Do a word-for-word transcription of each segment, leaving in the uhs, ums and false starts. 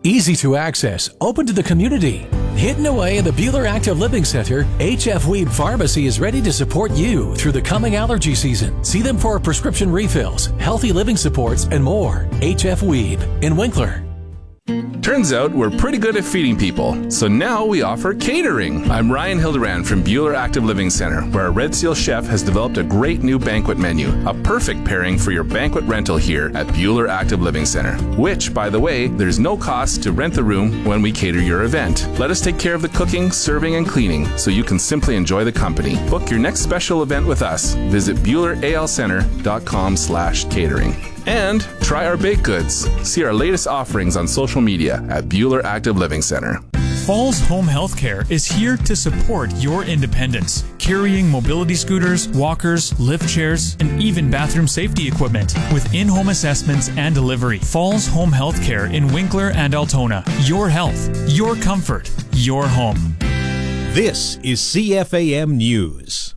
Easy to access, open to the community. Hidden away in the Buhler Active Living Center, H F Weeb Pharmacy is ready to support you through the coming allergy season. See them for prescription refills, healthy living supports, and more. H F Weeb in Winkler. Turns out we're pretty good at feeding people, so now we offer catering. I'm Ryan Hildebrand from Buhler Active Living Center, where our Red Seal chef has developed a great new banquet menu, a perfect pairing for your banquet rental here at Buhler Active Living Center. Which, by the way, there's no cost to rent the room when we cater your event. Let us take care of the cooking, serving, and cleaning, so you can simply enjoy the company. Book your next special event with us. Visit Buhler A L Center dot com slash catering. And try our baked goods. See our latest offerings on social media at Buhler Active Living Center. Falls Home Healthcare is here to support your independence, carrying mobility scooters, walkers, lift chairs, and even bathroom safety equipment with in-home assessments and delivery. Falls Home Healthcare in Winkler and Altona. Your health, your comfort, your home. This is C F A M News.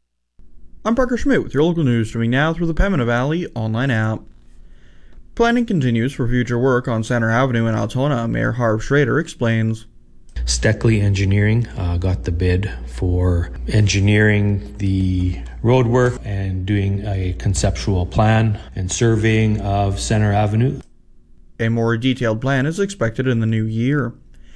I'm Parker Schmidt with your local news, streaming now through the Pembina Valley online app. Planning continues for future work on Center Avenue in Altona. Mayor Harv Schrader explains. Steckley Engineering uh, got the bid for engineering the roadwork and doing a conceptual plan and surveying of Center Avenue. A more detailed plan is expected in the new year.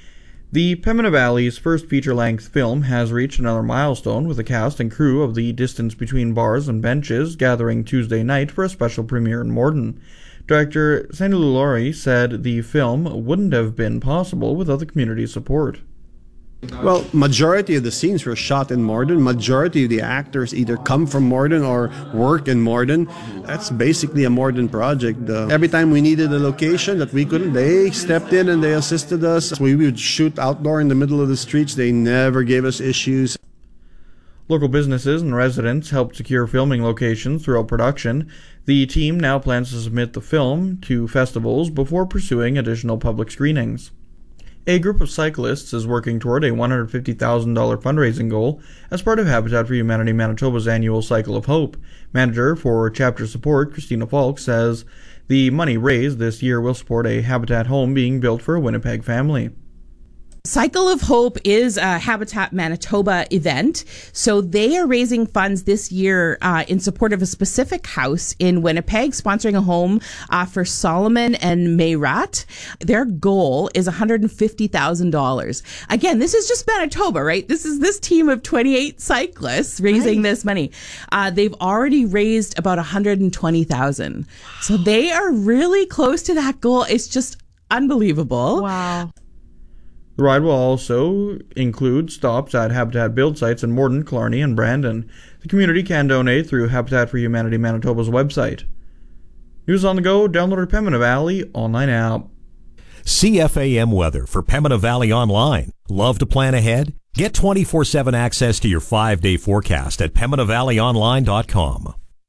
The Pembina Valley's first feature-length film has reached another milestone, with the cast and crew of The Distance Between Bars and Benches gathering Tuesday night for a special premiere in Morden. Director Sandy Lulori said the film wouldn't have been possible without the community's support. Well, majority of the scenes were shot in Morden. Majority of the actors either come from Morden or work in Morden. That's basically a Morden project. Uh, every time we needed a location that we couldn't, they stepped in and they assisted us. We would shoot outdoor in the middle of the streets. They never gave us issues. Local businesses and residents helped secure filming locations throughout production. The team now plans to submit the film to festivals before pursuing additional public screenings. A group of cyclists is working toward a one hundred fifty thousand dollars fundraising goal as part of Habitat for Humanity Manitoba's annual Cycle of Hope. Manager for chapter support, Christina Falk, says the money raised this year will support a Habitat home being built for a Winnipeg family. Cycle of Hope is a Habitat Manitoba event. So they are raising funds this year uh, in support of a specific house in Winnipeg, sponsoring a home uh, for Solomon and Mayrat. Their goal is one hundred fifty thousand dollars. Again, this is just Manitoba, right? This is this team of twenty-eight cyclists raising right. this money. Uh, they've already raised about one hundred twenty thousand dollars. Wow. So they are really close to that goal. It's just unbelievable. Wow. The ride will also include stops at Habitat build sites in Morden, Killarney, and Brandon. The community can donate through Habitat for Humanity Manitoba's website. News on the go, download our Pembina Valley online app. C F A M weather for Pembina Valley Online. Love to plan ahead? Get twenty-four seven access to your five-day forecast at Pembina Valley Online dot com.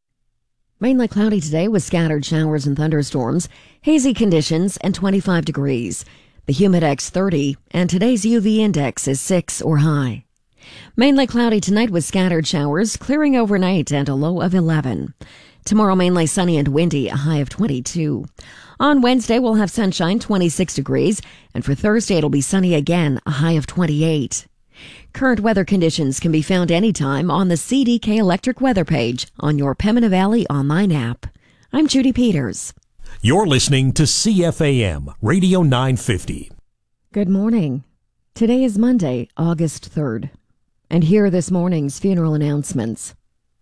Mainly cloudy today with scattered showers and thunderstorms, hazy conditions, and twenty-five degrees. The Humidex thirty, and today's U V index is six or high. Mainly cloudy tonight with scattered showers, clearing overnight and a low of eleven. Tomorrow mainly sunny and windy, a high of twenty-two. On Wednesday we'll have sunshine, twenty-six degrees, and for Thursday it'll be sunny again, a high of twenty-eight. Current weather conditions can be found anytime on the C D K Electric weather page on your Pembina Valley online app. I'm Judy Peters. You're listening to C F A M, Radio nine fifty. Good morning. Today is Monday, August third. And here are this morning's funeral announcements.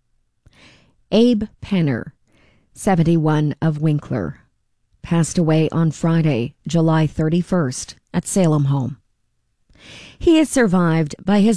Abe Penner, seventy-one, of Winkler, passed away on Friday, July thirty-first, at Salem Home. He is survived by his